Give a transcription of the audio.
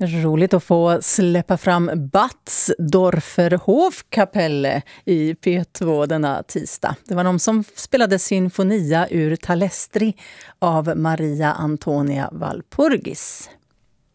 Roligt att få släppa fram Batzdorfer Hofkapelle i P2 denna tisdag. Det var de som spelade Sinfonia ur Talestri av Maria Antonia Walpurgis.